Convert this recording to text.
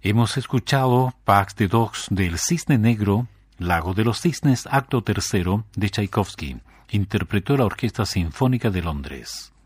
Hemos escuchado Pax de Dox del Cisne Negro, Lago de los Cisnes, acto tercero de Tchaikovsky. Interpretó la Orquesta Sinfónica de Londres.